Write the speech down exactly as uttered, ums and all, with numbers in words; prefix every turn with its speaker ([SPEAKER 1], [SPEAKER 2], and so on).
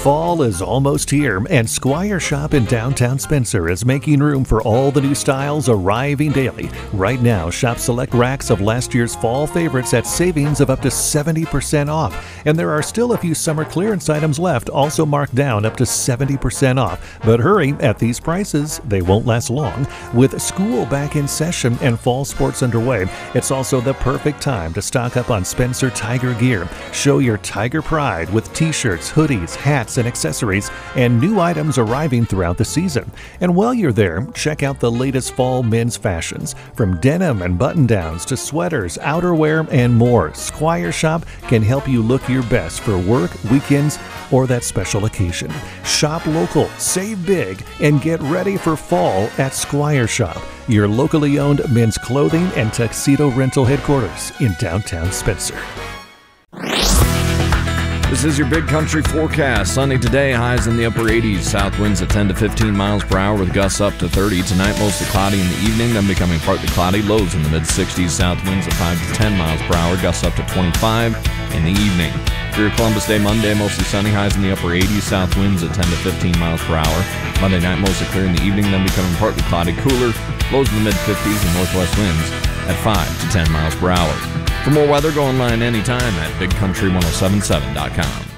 [SPEAKER 1] Fall is almost here, and Squire Shop in downtown Spencer is making room for all the new styles arriving daily. Right now, shop select racks of last year's fall favorites at savings of up to seventy percent off. And there are still a few summer clearance items left, also marked down up to seventy percent off. But hurry, at these prices, they won't last long. With school back in session and fall sports underway, it's also the perfect time to stock up on Spencer Tiger gear. Show your Tiger pride with t-shirts, hoodies, hats, and accessories, and new items arriving throughout the season. And while you're there, check out the latest fall men's fashions. From denim and button-downs to sweaters, outerwear, and more, Squire Shop can help you look your best for work, weekends, or that special occasion. Shop local, save big, and get ready for fall at Squire Shop, your locally owned men's clothing and tuxedo rental headquarters in downtown Spencer.
[SPEAKER 2] This is your Big Country forecast. Sunny today, highs in the upper eighties. South winds at ten to fifteen miles per hour with gusts up to thirty. Tonight, mostly cloudy in the evening, then becoming partly cloudy. Lows in the mid sixties. South winds at five to ten miles per hour, gusts up to twenty-five in the evening. For your Columbus Day Monday, mostly sunny, highs in the upper eighties. South winds at ten to fifteen miles per hour. Monday night, mostly clear in the evening, then becoming partly cloudy, cooler. Lows in the mid fifties and northwest winds at five to ten miles per hour. For more weather, go online anytime at big country ten seventy-seven dot com.